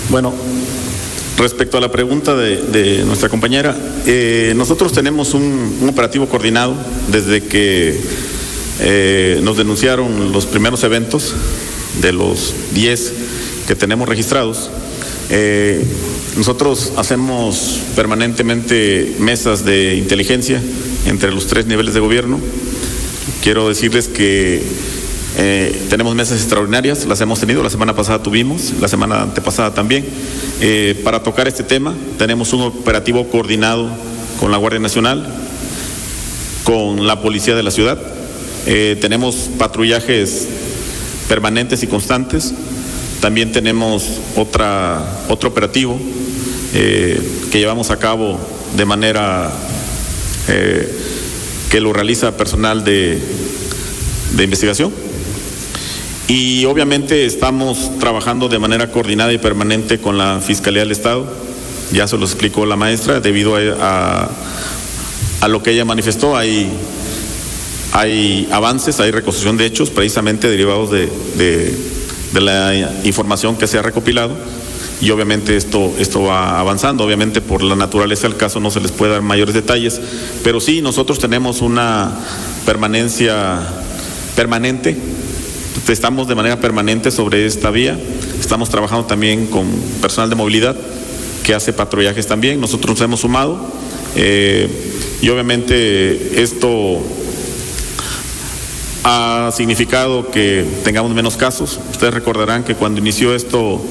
Bueno, respecto a la pregunta de nuestra compañera, nosotros tenemos un operativo coordinado desde que nos denunciaron los primeros eventos de los 10 que tenemos registrados. Nosotros hacemos permanentemente mesas de inteligencia entre los 3 niveles de gobierno. Quiero decirles que tenemos mesas extraordinarias, las hemos tenido, la semana pasada tuvimos, la semana antepasada también. Para tocar este tema tenemos un operativo coordinado con la Guardia Nacional, con la Policía de la Ciudad. Tenemos patrullajes permanentes y constantes. También tenemos otro operativo que llevamos a cabo de manera que lo realiza personal de investigación. Y obviamente estamos trabajando de manera coordinada y permanente con la Fiscalía del Estado. Ya se lo explicó la maestra, debido a lo que ella manifestó, hay avances, hay reconstrucción de hechos precisamente derivados de la información que se ha recopilado, y obviamente esto va avanzando. Obviamente por la naturaleza del caso no se les puede dar mayores detalles, pero sí, nosotros tenemos una permanencia permanente, estamos de manera permanente sobre esta vía. Estamos trabajando también con personal de movilidad que hace patrullajes también. Nosotros nos hemos sumado y obviamente esto ha significado que tengamos menos casos. Ustedes recordarán que cuando inició esto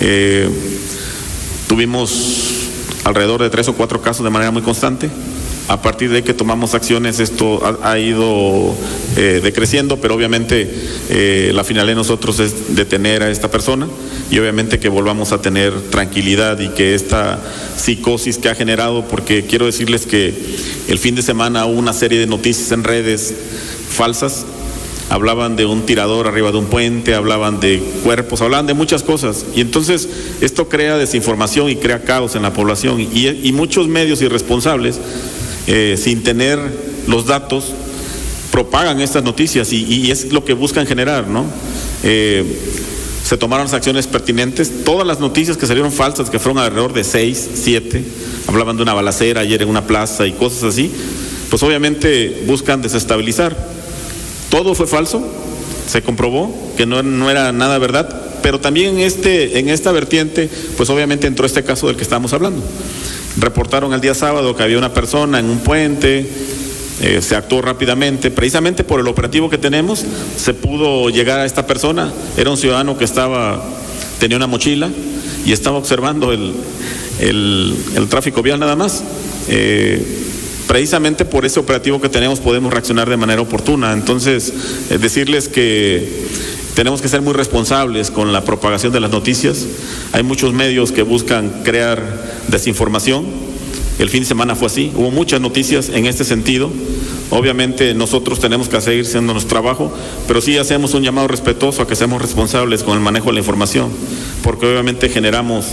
tuvimos alrededor de 3 o 4 casos de manera muy constante. A partir de que tomamos acciones, esto ha ido decreciendo, pero obviamente la finalidad de nosotros es detener a esta persona y obviamente que volvamos a tener tranquilidad y que esta psicosis que ha generado, porque quiero decirles que el fin de semana hubo una serie de noticias en redes falsas. Hablaban de un tirador arriba de un puente, hablaban de cuerpos, hablaban de muchas cosas, y entonces esto crea desinformación y crea caos en la población, y muchos medios irresponsables sin tener los datos propagan estas noticias y es lo que buscan generar, ¿no? Se tomaron las acciones pertinentes. Todas las noticias que salieron falsas, que fueron alrededor de 6, 7, hablaban de una balacera ayer en una plaza y cosas así, pues obviamente buscan desestabilizar. Todo fue falso, se comprobó que no era nada verdad, pero también en esta vertiente, pues obviamente entró este caso del que estamos hablando. Reportaron el día sábado que había una persona en un puente, se actuó rápidamente, precisamente por el operativo que tenemos, se pudo llegar a esta persona. Era un ciudadano que tenía una mochila y estaba observando el tráfico vial nada más. Precisamente por ese operativo que tenemos podemos reaccionar de manera oportuna. Entonces, decirles que tenemos que ser muy responsables con la propagación de las noticias. Hay muchos medios que buscan crear desinformación. El fin de semana fue así, hubo muchas noticias en este sentido. Obviamente nosotros tenemos que seguir haciendo nuestro trabajo, pero sí hacemos un llamado respetuoso a que seamos responsables con el manejo de la información, porque obviamente generamos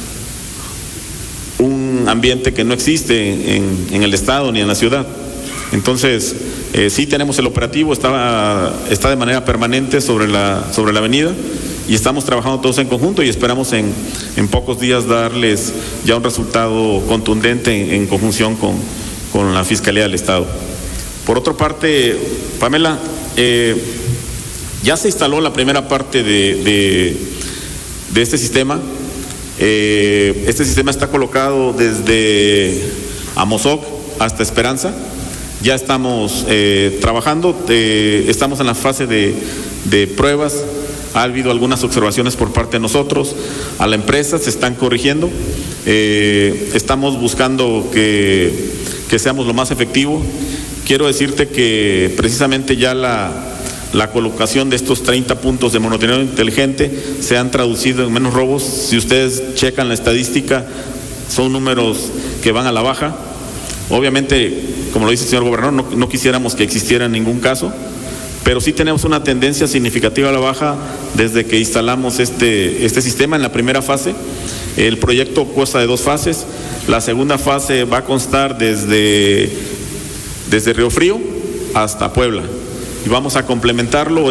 un ambiente que no existe en el Estado ni en la ciudad. Entonces, sí tenemos el operativo, está de manera permanente sobre la avenida, y estamos trabajando todos en conjunto y esperamos en pocos días darles ya un resultado contundente en conjunción con la Fiscalía del Estado. Por otra parte, Pamela, ya se instaló la primera parte de este sistema. Este sistema está colocado desde Amozoc hasta Esperanza. Ya estamos trabajando, estamos en la fase de pruebas. Ha habido algunas observaciones por parte de nosotros, a la empresa se están corrigiendo. Estamos buscando que seamos lo más efectivo. Quiero decirte que precisamente ya la colocación de estos 30 puntos de monitoreo inteligente se han traducido en menos robos. Si ustedes checan la estadística, son números que van a la baja. Obviamente, como lo dice el señor gobernador, no quisiéramos que existiera ningún caso, pero sí tenemos una tendencia significativa a la baja desde que instalamos este sistema en la primera fase. El proyecto consta de 2 fases. La segunda fase va a constar desde Río Frío hasta Puebla, y vamos a complementarlo.